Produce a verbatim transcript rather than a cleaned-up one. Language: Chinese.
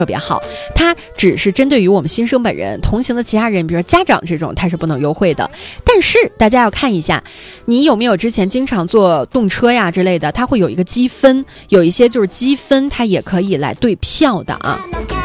特别好，它只是针对于我们新生本人，同行的其他人，比如说家长这种，它是不能优惠的。但是大家要看一下，你有没有之前经常坐动车呀之类的，它会有一个积分，有一些就是积分，它也可以来兑票的啊。